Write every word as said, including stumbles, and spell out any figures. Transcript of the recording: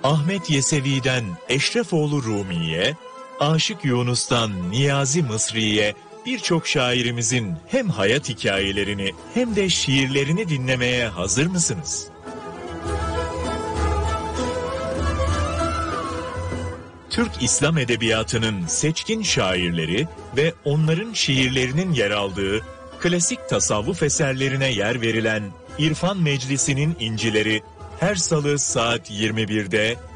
Ahmet Yesevi'den Eşrefoğlu Rumi'ye, Aşık Yunus'tan Niyazi Mısri'ye birçok şairimizin hem hayat hikayelerini hem de şiirlerini dinlemeye hazır mısınız? Türk İslam Edebiyatı'nın seçkin şairleri ve onların şiirlerinin yer aldığı klasik tasavvuf eserlerine yer verilen İrfan Meclisi'nin incileri her salı saat yirmi birde